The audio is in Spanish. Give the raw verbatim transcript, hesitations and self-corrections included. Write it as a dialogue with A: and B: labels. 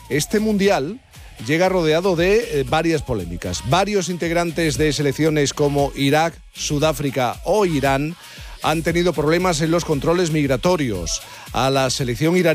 A: este mundial llega rodeado de eh, varias polémicas. Varios integrantes de selecciones como Irak, Sudáfrica o Irán han tenido problemas en los controles migratorios. A la selección iraní